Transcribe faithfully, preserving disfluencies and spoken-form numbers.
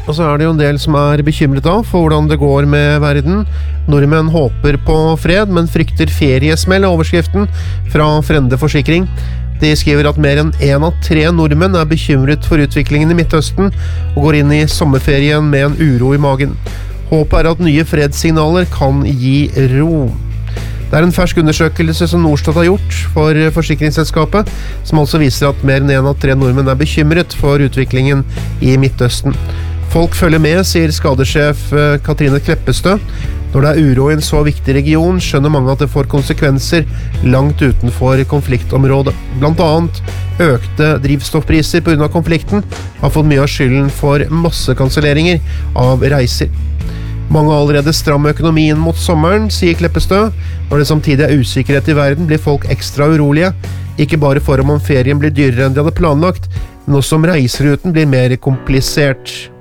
Og så er det jo en del som er bekymret da for hvordan det går med verden. Nordmenn håper på fred, men frykter feriesmell, overskriften fra Frende Forsikring. De skriver at mer enn en av tre nordmenn er bekymret for utviklingen i Midtøsten og går inn i sommerferien med en uro i magen. Håpet er at nye fredssignaler kan gi ro. Det er en fersk undersøkelse som Norstat har gjort for forsikringsselskapet, som altså viser at mer enn en av tre nordmenn er bekymret for utviklingen i Midtøsten. Folk følger med, sier skadesjef Katrine Kleppestø. Når det er uro i en så viktig region, skjønner mange at det får konsekvenser langt utenfor konfliktområdet. Blant annet økte drivstoffpriser på grunn av konflikten har fått mye av skylden for massekanselleringer av reiser. Mange har allerede stram økonomien mot sommeren, sier Kleppestø. Når det samtidig er usikkerhet i verden, blir folk ekstra urolige. Ikke bare for om ferien blir dyrere enn de hadde planlagt, men også om reiseruten blir mer komplisert.